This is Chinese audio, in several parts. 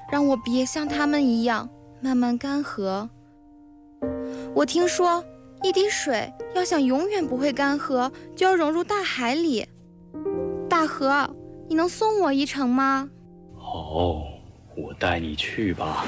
让我别像他们一样慢慢干涸。我听说，一滴水要想永远不会干涸，就要融入大海里。大河，你能送我一程吗？ 好，我带你去吧。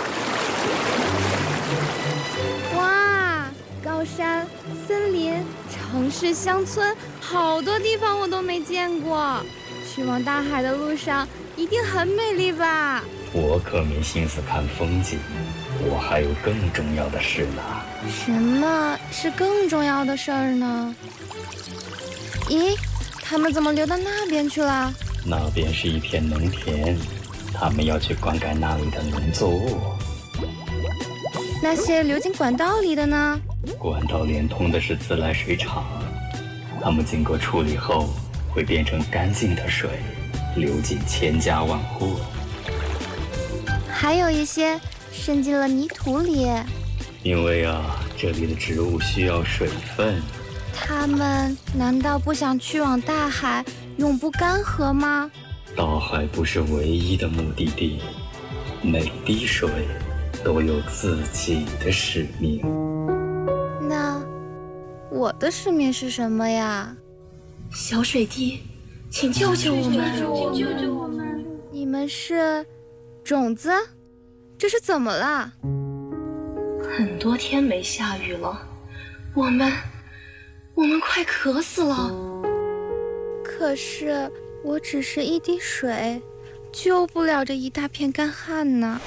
哇，高山、森林、城市、乡村，好多地方我都没见过。去往大海的路上一定很美丽吧？ 我可没心思看风景，我还有更重要的事呢。 什么是更重要的事儿呢？咦，他们怎么流到那边去了？ 那边是一片农田，他们要去灌溉那里的农作物。 那些流进管道里的呢？ 管道连通的是自来水厂，它们经过处理后会变成干净的水，流进千家万户。 还有一些渗进了泥土里。 因为这里的植物需要水分。 它们难道不想去往大海，永不干涸吗？ 大海不是唯一的目的地，每滴水都有自己的使命。 那我的使命是什么呀？ 小水滴，请救救我们！ 救救我们！ 你们是种子？这是怎么了？ 很多天没下雨了，我们快渴死了。 可是我只是一滴水，救不了这一大片干旱呢。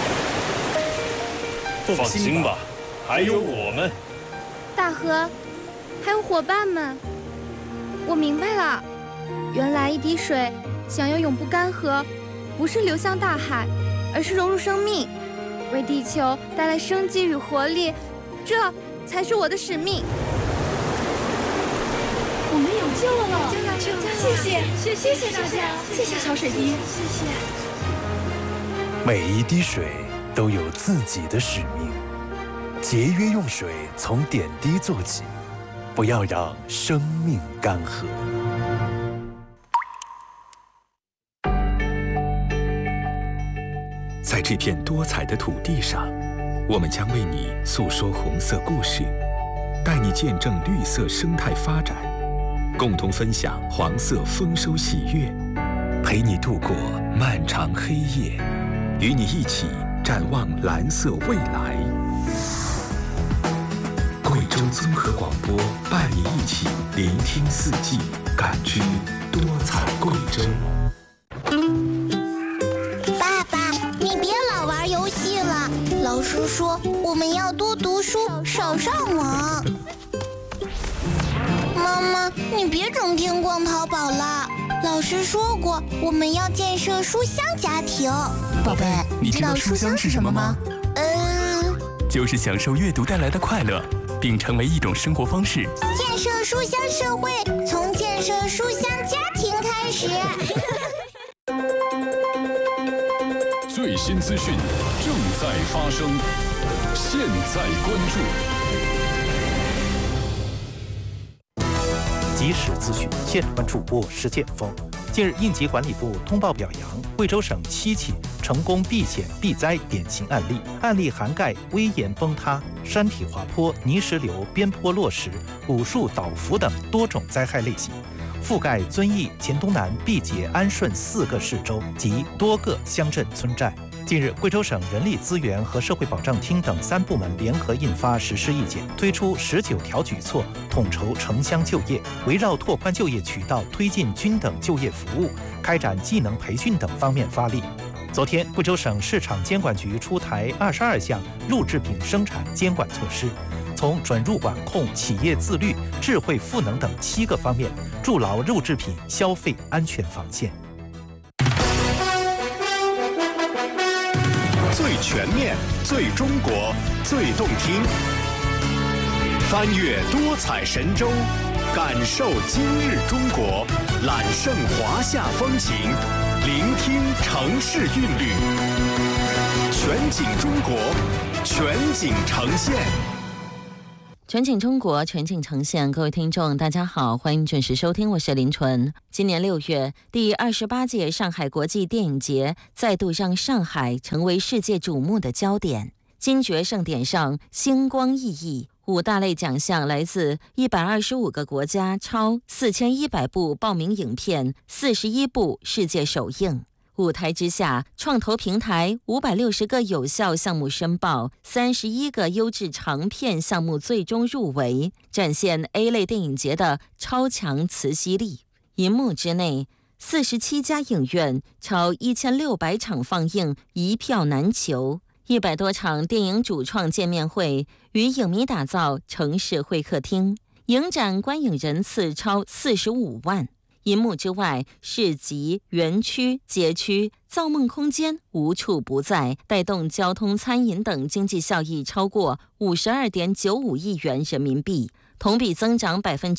放心吧，还有我们。 大河，还有伙伴们，我明白了，原来一滴水想要永不干涸，不是流向大海，而是融入生命，为地球带来生机与活力，这才是我的使命。 我们有救了！谢谢大家，谢谢小水滴，谢谢。 每一滴水都有自己的使命，节约用水，从点滴做起，不要让生命干涸。 在这片多彩的土地上，我们将为你诉说红色故事，带你见证绿色生态发展，共同分享黄色丰收喜悦，陪你度过漫长黑夜，与你一起展望蓝色未来。贵州综合广播伴你一起聆听四季，感知多彩贵州。 爸爸，你别老玩游戏了，老师说我们要多读书，少上网。妈妈，你别整天逛淘宝了，老师说过我们要建设书香家庭。 宝贝，你知道书香是什么吗？ 就是享受阅读带来的快乐，并成为一种生活方式。 建设书香社会，从建设书香家庭开始。 最新资讯正在发生，现在关注。 即时资讯，现关注我是剑锋。近日，应急管理部通报表扬贵州省7起成功避险避灾典型案例，案例涵盖危岩崩塌、山体滑坡、泥石流、边坡落石、古树倒伏等多种灾害类型，覆盖遵义、黔东南、毕节、安顺4个市州及多个乡镇村寨。近日，贵州省人力资源和社会保障厅等3部门联合印发实施意见，推出19条举措，统筹城乡就业，围绕拓宽就业渠道、推进均等就业服务、开展技能培训等方面发力。昨天，贵州省市场监管局出台22项肉制品生产监管措施，从准入管控、企业自律、智慧赋能等7个方面，筑牢肉制品消费安全防线。 最全面、最中国、最动听，翻越多彩神州，感受今日中国，揽胜华夏风情，聆听城市韵律，全景中国，全景呈现。 全景中国，全景呈现。各位听众大家好，欢迎准时收听，我是林纯。今年6月，第28届上海国际电影节再度让上海成为世界瞩目的焦点。金爵盛典上星光熠熠，5大类奖项来自125个国家，超4100部报名影片，41部世界首映。舞台之下，创投平台560个有效项目申报，31个优质长片项目最终入围，展现 A 类电影节的超强磁吸力。银幕之内，47家影院，超1600场放映，一票难求。100多场电影主创见面会，与影迷打造城市会客厅，影展观影人次超45万。银幕之外，市集、园区、街区、造梦空间无处不在，带动交通、餐饮等经济效益超过52.95亿元人民币，同比增长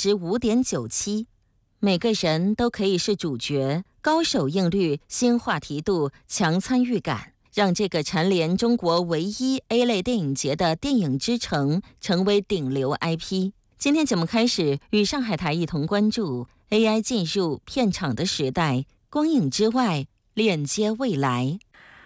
5.97%。每个人都可以是主角，高首映率、新话题度、强参与感，让这个蝉联中国唯一 A 类电影节的电影之城成为顶流 IP。今天节目开始，与上海台一同关注 AI 进入片场的时代，光影之外，链接未来。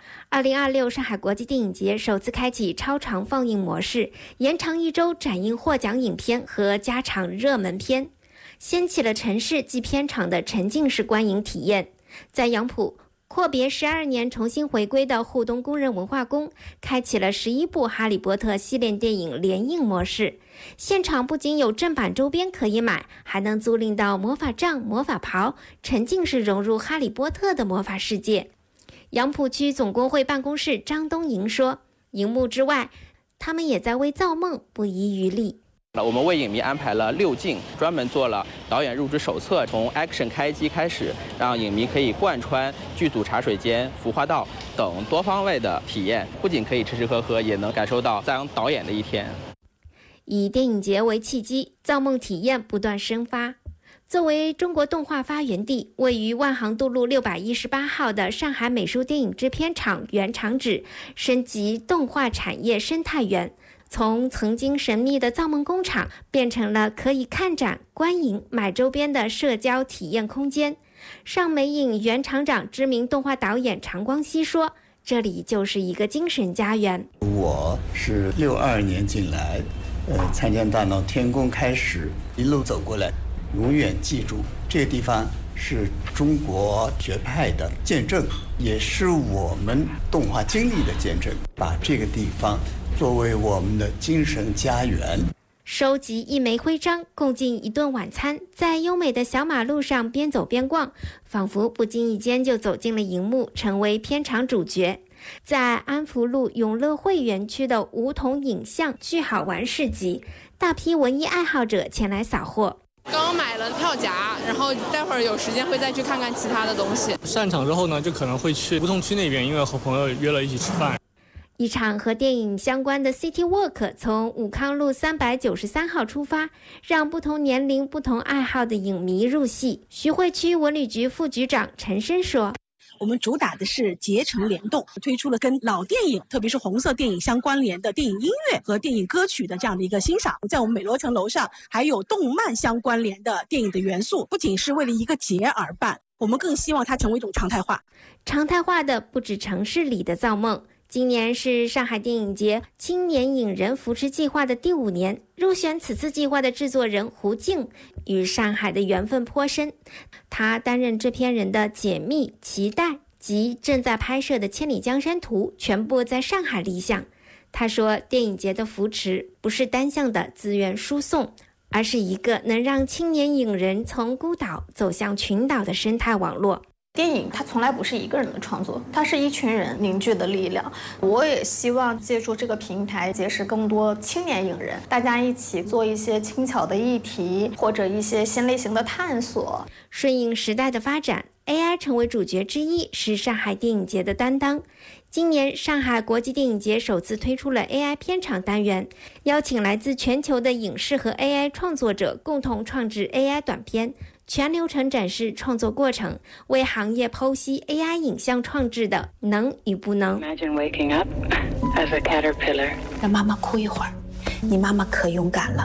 2026上海国际电影节首次开启超长放映模式，延长1周展映获奖影片和加场热门片，掀起了城市及片场的沉浸式观影体验。在杨浦，阔别12年重新回归的沪东工人文化宫开启了11部哈利波特系列电影联映模式，现场不仅有正版周边可以买，还能租赁到魔法杖、魔法袍，沉浸式融入哈利波特的魔法世界。杨浦区总工会办公室张东营说，荧幕之外，他们也在为造梦不遗余力。 我们为影迷安排了6镜，专门做了导演入职手册，从 action 开机开始，让影迷可以贯穿剧组茶水间、服化道等多方位的体验，不仅可以吃吃喝喝，也能感受到当导演的一天。 以电影节为契机，造梦体验不断生发。作为中国动画发源地，位于万航渡路618号的上海美术电影制片厂原厂址升级动画产业生态园，从曾经神秘的造梦工厂变成了可以看展、观影、买周边的社交体验空间。上美影原厂长、知名动画导演常光熙说，这里就是一个精神家园。 我是62年进来，参加大闹天宫开始，一路走过来，永远记住这个地方是中国学派的见证，也是我们动画经历的见证，把这个地方作为我们的精神家园。 收集一枚徽章，共进一顿晚餐，在优美的小马路上边走边逛，仿佛不经意间就走进了荧幕，成为片场主角。在安福路永乐汇园区的梧桐影像巨好玩市集，大批文艺爱好者前来扫货。 刚买了票夹，然后待会儿有时间会再去看看其他的东西。 散场之后呢，就可能会去梧桐区那边，因为和朋友约了一起吃饭。 一场和电影相关的 City Walk 从武康路393号出发，让不同年龄、不同爱好的影迷入戏。徐汇区文旅局副局长陈生说， 我们主打的是结成联动，推出了跟老电影，特别是红色电影相关联的电影音乐和电影歌曲的这样的一个欣赏。在我们美罗城楼上还有动漫相关联的电影的元素，不仅是为了一个节而办，我们更希望它成为一种常态化。 常态化的不止城市里的造梦。今年是上海电影节青年影人扶持计划的第5年，入选此次计划的制作人胡静与上海的缘分颇深，他担任制片人的解密、期待及正在拍摄的《千里江山图》全部在上海立项。他说，电影节的扶持不是单向的资源输送，而是一个能让青年影人从孤岛走向群岛的生态网络。 电影它从来不是一个人的创作，它是一群人凝聚的力量。我也希望借助这个平台结识更多青年影人，大家一起做一些轻巧的议题或者一些新类型的探索。 顺应时代的发展， AI 成为主角之一是上海电影节的担当。今年上海国际电影节首次推出了 AI 片场单元，邀请来自全球的影视和 AI 创作者共同创制 AI 短片，全流程展示创作过程，为行业剖析 AI 影像创制的能与不能。 Imagine waking up as a caterpillar. 让妈妈哭一会儿，你妈妈可勇敢了。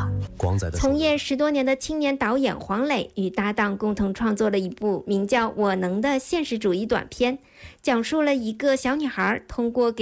光在的。 从业10多年的青年导演黄磊与搭档共同创作了一部名叫《我能》的现实主义短片，讲述了一个小女孩通过给